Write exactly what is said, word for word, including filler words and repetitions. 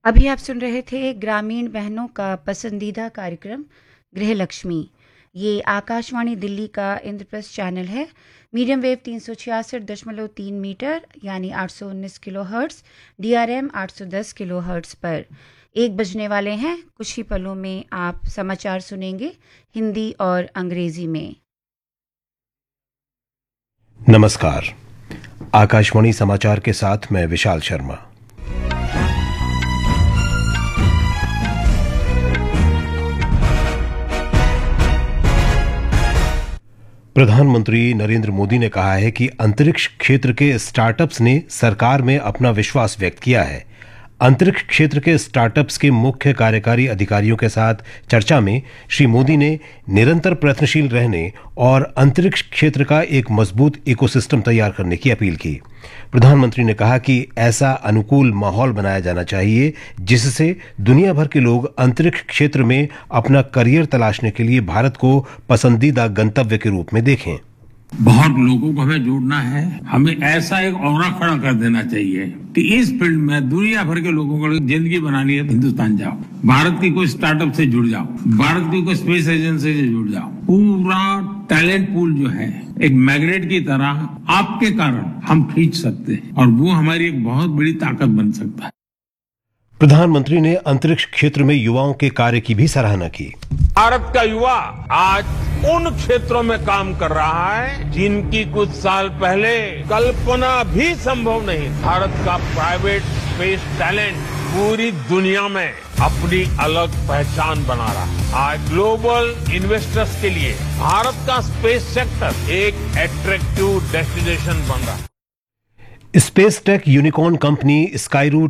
अभी आप सुन रहे थे ग्रामीण बहनों का पसंदीदा कार्यक्रम गृहलक्ष्मी। ये आकाशवाणी दिल्ली का इंद्रप्रस्थ चैनल है। मीडियम वेव तीन सौ छियासठ दशमलव तीन मीटर यानी आठ सौ उन्नीस kilo hertz, D R M आठ सौ दस किलो हर्ट्स पर एक बजने वाले हैं। कुछ ही पलों में आप समाचार सुनेंगे हिंदी और अंग्रेजी में। नमस्कार, आकाशवाणी समाचार के साथ मैं विशाल शर्मा। प्रधानमंत्री नरेंद्र मोदी ने कहा है कि अंतरिक्ष क्षेत्र के स्टार्टअप्स ने सरकार में अपना विश्वास व्यक्त किया है। अंतरिक्ष क्षेत्र के स्टार्टअप्स के मुख्य कार्यकारी अधिकारियों के साथ चर्चा में श्री मोदी ने निरंतर प्रयत्नशील रहने और अंतरिक्ष क्षेत्र का एक मजबूत इकोसिस्टम तैयार करने की अपील की। प्रधानमंत्री ने कहा कि ऐसा अनुकूल माहौल बनाया जाना चाहिए जिससे दुनिया भर के लोग अंतरिक्ष क्षेत्र में अपना करियर तलाशने के लिए भारत को पसंदीदा गंतव्य के रूप में देखें। बहुत लोगों को हमें जोड़ना है। हमें ऐसा एक औरा खड़ा कर देना चाहिए कि इस फील्ड में दुनिया भर के लोगों को जिंदगी बनानी है। हिंदुस्तान जाओ, भारत की कोई स्टार्टअप से जुड़ जाओ, भारत की कोई स्पेस एजेंसी से जुड़ जाओ। पूरा टैलेंट पूल जो है एक मैग्नेट की तरह आपके कारण हम खींच सकते हैं और वो हमारी एक बहुत बड़ी ताकत बन सकता है। प्रधानमंत्री ने अंतरिक्ष क्षेत्र में युवाओं के कार्य की भी सराहना की। भारत का युवा आज उन क्षेत्रों में काम कर रहा है जिनकी कुछ साल पहले कल्पना भी संभव नहीं। भारत का प्राइवेट स्पेस टैलेंट पूरी दुनिया में अपनी अलग पहचान बना रहा है। आज ग्लोबल इन्वेस्टर्स के लिए भारत का स्पेस सेक्टर एक अट्रैक्टिव डेस्टिनेशन बन रहा है। Space tech unicorn company Skyroot